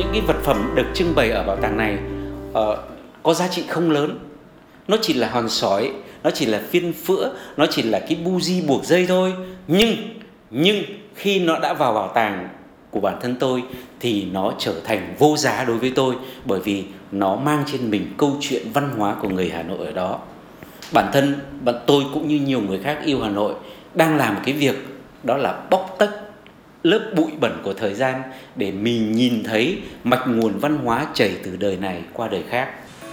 những cái vật phẩm được trưng bày ở bảo tàng này có giá trị không lớn. Nó chỉ là hòn sỏi, nó chỉ là phiên phữa, nó chỉ là cái buji buộc dây thôi. Nhưng khi nó đã vào bảo tàng của bản thân tôi thì nó trở thành vô giá đối với tôi, bởi vì nó mang trên mình câu chuyện văn hóa của người Hà Nội ở đó. Bản thân tôi cũng như nhiều người khác yêu Hà Nội đang làm cái việc đó là bóc tách lớp bụi bẩn của thời gian để mình nhìn thấy mạch nguồn văn hóa chảy từ đời này qua đời khác.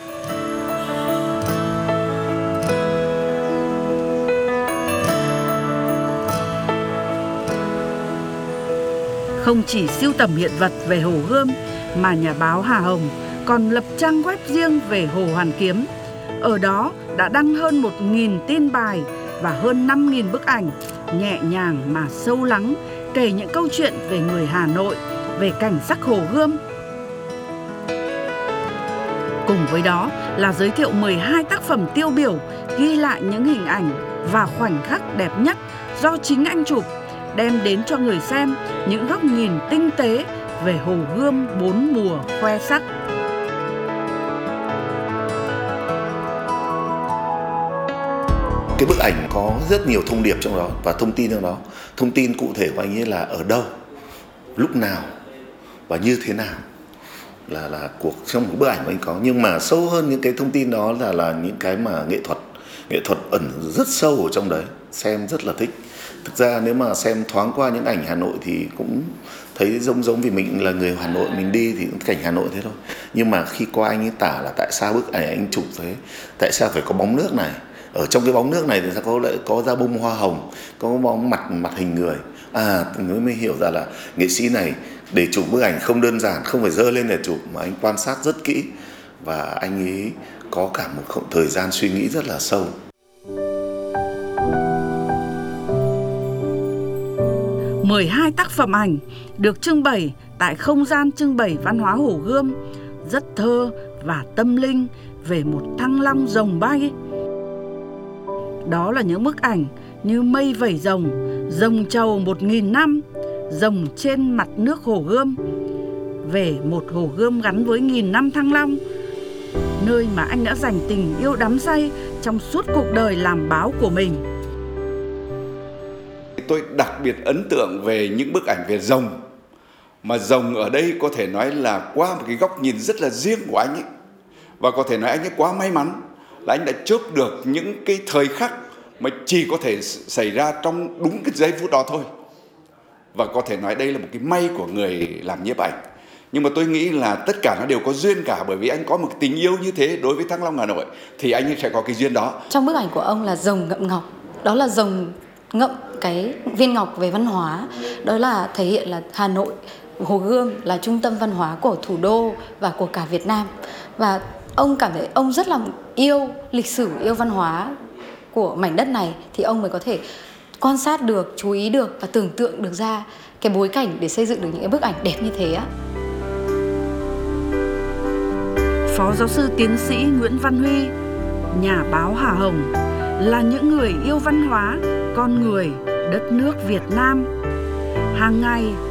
Không chỉ sưu tầm hiện vật về Hồ Gươm mà nhà báo Hà Hồng còn lập trang web riêng về Hồ Hoàn Kiếm. Ở đó đã đăng hơn 1.000 tin bài và hơn 5.000 bức ảnh nhẹ nhàng mà sâu lắng, kể những câu chuyện về người Hà Nội, về cảnh sắc Hồ Gươm. Cùng với đó là giới thiệu 12 tác phẩm tiêu biểu ghi lại những hình ảnh và khoảnh khắc đẹp nhất do chính anh chụp, đem đến cho người xem những góc nhìn tinh tế về Hồ Gươm 4 mùa khoe sắc. Cái bức ảnh có rất nhiều thông điệp trong đó và thông tin trong đó. Thông tin cụ thể của anh ấy là ở đâu, lúc nào và như thế nào là cuộc trong một bức ảnh của anh có. Nhưng mà sâu hơn những cái thông tin đó là những cái mà nghệ thuật ẩn rất sâu ở trong đấy, xem rất là thích. Thực ra nếu mà xem thoáng qua những ảnh Hà Nội thì cũng thấy giống vì mình là người Hà Nội, mình đi thì cảnh Hà Nội thế thôi. Nhưng mà khi qua anh ấy tả là tại sao bức ảnh anh chụp thế, tại sao phải có bóng nước này, ở trong cái bóng nước này thì sao có ra bông hoa hồng, có bóng mặt hình người. Mới hiểu ra là nghệ sĩ này để chụp bức ảnh không đơn giản, không phải giơ lên để chụp mà anh quan sát rất kỹ và anh ấy có cả một thời gian suy nghĩ rất là sâu. Mười 12 tác phẩm ảnh được trưng bày tại không gian trưng bày văn hóa Hồ Gươm rất thơ và tâm linh về một thăng long rồng bay. Đó là những bức ảnh như mây vẩy rồng, rồng trầu 1.000 năm, rồng trên mặt nước Hồ Gươm, về một Hồ Gươm gắn với 1.000 năm Thăng Long, nơi mà anh đã dành tình yêu đắm say trong suốt cuộc đời làm báo của mình. Tôi đặc biệt ấn tượng về những bức ảnh về rồng, mà rồng ở đây có thể nói là qua một cái góc nhìn rất là riêng của anh ấy, và có thể nói anh ấy quá may mắn là anh đã chớp được những cái thời khắc mà chỉ có thể xảy ra trong đúng cái giây phút đó thôi. Và có thể nói đây là một cái may của người làm nhiếp ảnh. Nhưng mà tôi nghĩ là tất cả nó đều có duyên cả, bởi vì anh có một tình yêu như thế đối với Thăng Long Hà Nội thì anh ấy sẽ có cái duyên đó. Trong bức ảnh của ông là rồng ngậm ngọc, đó là rồng ngậm cái viên ngọc về văn hóa, đó là thể hiện là Hà Nội, Hồ Gươm là trung tâm văn hóa của thủ đô và của cả Việt Nam. Và ông cảm thấy ông rất là yêu lịch sử, yêu văn hóa của mảnh đất này thì ông mới có thể quan sát được, chú ý được và tưởng tượng được ra cái bối cảnh để xây dựng được những cái bức ảnh đẹp như thế á. Phó giáo sư tiến sĩ Nguyễn Văn Huy, nhà báo Hà Hồng là những người yêu văn hóa, con người, đất nước Việt Nam. Hàng ngày